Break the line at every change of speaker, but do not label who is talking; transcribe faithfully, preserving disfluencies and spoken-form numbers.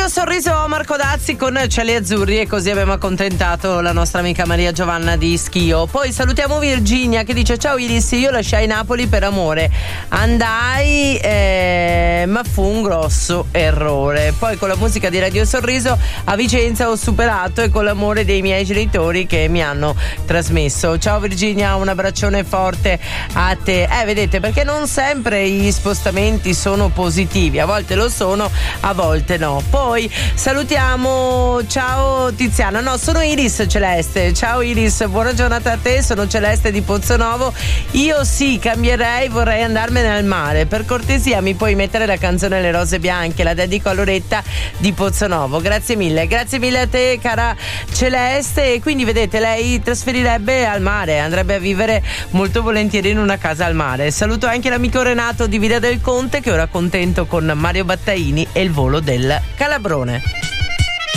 Radio Sorriso, Marco Dazzi con Cieli Azzurri, e così abbiamo accontentato la nostra amica Maria Giovanna di Schio. Poi salutiamo Virginia che dice: ciao Iris, io lasciai Napoli per amore, andai eh, ma fu un grosso errore. Poi con la musica di Radio Sorriso a Vicenza ho superato, e con l'amore dei miei genitori che mi hanno trasmesso. Ciao Virginia, un abbraccione forte a te. Eh vedete, perché non sempre gli spostamenti sono positivi, a volte lo sono, a volte no. Poi salutiamo, ciao Tiziana, no sono Iris Celeste, ciao Iris, buona giornata a te, sono Celeste di Pozzonovo. Io sì, cambierei, vorrei andarmene al mare, per cortesia mi puoi mettere la canzone Le Rose Bianche, la dedico a Loretta di Pozzonovo. Grazie mille, grazie mille a te cara Celeste. E quindi vedete, lei trasferirebbe al mare, andrebbe a vivere molto volentieri in una casa al mare. Saluto anche l'amico Renato di Villa del Conte, che ora contento con Mario Battaini e il volo del Calabrone.